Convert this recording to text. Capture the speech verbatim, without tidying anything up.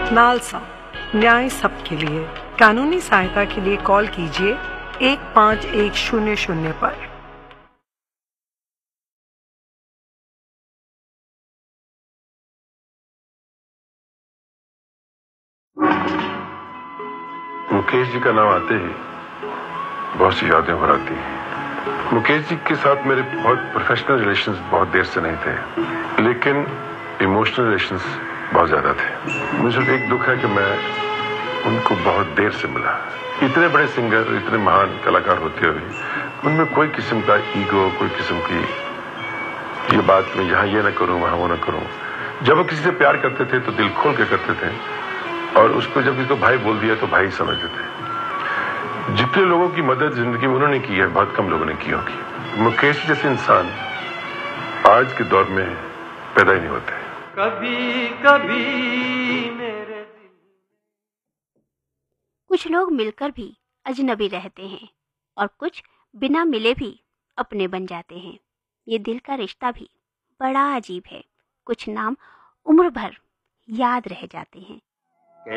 NALSA, न्याय सबके लिए। कानूनी सहायता के लिए कॉल कीजिए एक पाँच एक शून्य शून्य पर। मुकेश जी का नाम आते ही बहुत सी यादें भर आती हैं। मुकेश जी के साथ मेरे बहुत प्रोफेशनल रिलेशंस बहुत देर से नहीं थे, लेकिन इमोशनल रिलेशंस बहुत ज्यादा थे। मुझे सिर्फ एक दुख है कि मैं उनको बहुत देर से मिला। इतने बड़े सिंगर, इतने महान कलाकार होते हुए उनमें कोई किस्म का ईगो, कोई किस्म की ये बात मैं यहाँ ये ना करूँ वहां वो ना करूँ। जब वो किसी से प्यार करते थे तो दिल खोल के करते थे, और उसको जब किसी को भाई बोल दिया तो भाई समझते थे। जितने लोगों की मदद जिंदगी में उन्होंने की है, बहुत कम लोगों ने की होगी। मुकेश जैसे इंसान आज के दौर में पैदा ही नहीं होते। कभी कभी मेरे दिल। कुछ लोग मिलकर भी अजनबी रहते हैं और कुछ बिना मिले भी अपने बन जाते हैं। ये दिल का रिश्ता भी बड़ा अजीब है। कुछ नाम उम्र भर याद रह जाते हैं